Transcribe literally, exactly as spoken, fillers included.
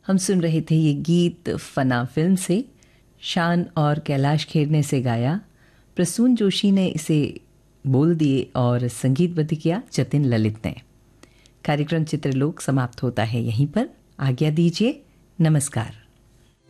हम सुन रहे थे ये गीत फना फिल्म से। शान और कैलाश खेर ने इसे गाया, प्रसून जोशी ने इसे बोल दिए और संगीतबद्ध किया जतिन ललित ने। कार्यक्रम चित्रलोक समाप्त होता है यहीं पर। आज्ञा दीजिए, नमस्कार।